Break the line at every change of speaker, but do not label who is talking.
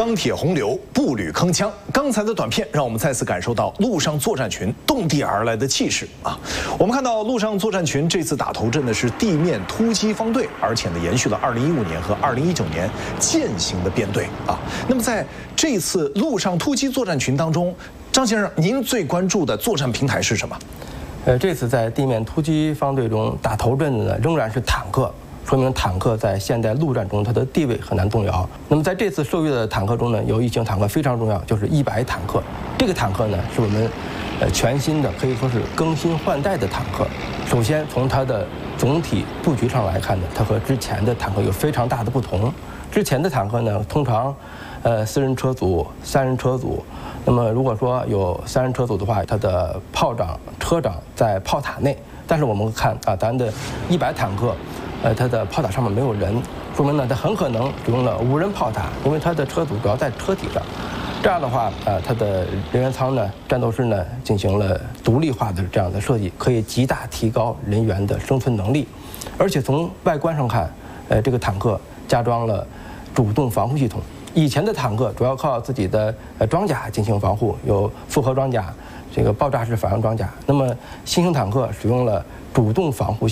钢铁洪流，步履铿锵。刚才的短片让我们再次感受到陆上作战群动地而来的气势啊！我们看到陆上作战群这次打头阵的是地面突击方队，而且呢延续了2015年和2019年践行的编队啊。那么在这次陆上突击作战群当中，张先生，您最关注的作战平台是什么？
这次在地面突击方队中打头阵的呢，仍然是坦克。说明坦克在现代陆战中它的地位很难动摇。那么在这次受阅的坦克中呢，有一型坦克非常重要，就是100坦克。这个坦克呢是我们全新的，可以说是更新换代的坦克。首先从它的总体布局上来看呢，它和之前的坦克有非常大的不同。之前的坦克呢，通常4人车组、3人车组。那么如果说有3人车组的话，它的炮长、车长在炮塔内。但是我们看啊，咱的100坦克。它的炮塔上面没有人，说明呢，它很可能使用了无人炮塔，因为它的车组主要在车体上。这样的话，它的人员舱呢、战斗室呢进行了独立化的这样的设计，可以极大提高人员的生存能力。而且从外观上看，这个坦克加装了主动防护系统。以前的坦克主要靠自己的装甲进行防护，有复合装甲、这个爆炸式反应装甲。那么新型坦克使用了主动防护系统。